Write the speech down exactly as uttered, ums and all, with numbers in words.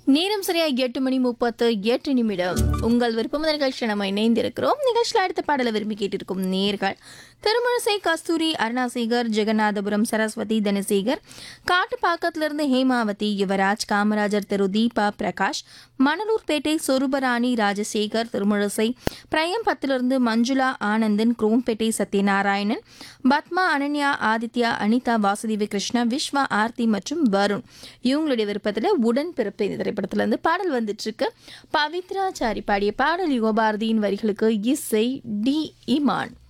நேரம் சரியா எட்டு மணி முப்பத்து எட்டு நிமிடம். உங்கள் விருப்பம் நிகழ்ச்சி நம்ம இணைந்திருக்கிறோம். நிகழ்ச்சியில் அடுத்த பாடலை விரும்பி கேட்டிருக்கும் நேர்கள் திருமணசை கஸ்தூரி, அருணாசேகர், ஜெகநாதபுரம் சரஸ்வதி, தனசேகர், காட்டுப்பாக்கத்திலிருந்து ஹேமாவதி, யுவராஜ், காமராஜர் தெரு தீபா பிரகாஷ், மணலூர்பேட்டை சொருபராணி ராஜசேகர், திருமணசை பிரயம்பத்திலிருந்து மஞ்சுளா ஆனந்தன், குரோம்பேட்டை சத்யநாராயணன், பத்மா, அனன்யா, ஆதித்யா, அனிதா, வாசுதேவி கிருஷ்ணா, விஸ்வா, ஆர்த்தி மற்றும் வருண் இவங்களுடைய விருப்பத்தில் உடன்பிறப்பு இந்த திரைப்படத்திலிருந்து பாடல் வந்துட்டு இருக்கு. பவித்ராச்சாரி பாடிய பாடல் யுகபாரதியின் வரிகளுக்கு இசை டி இமான்.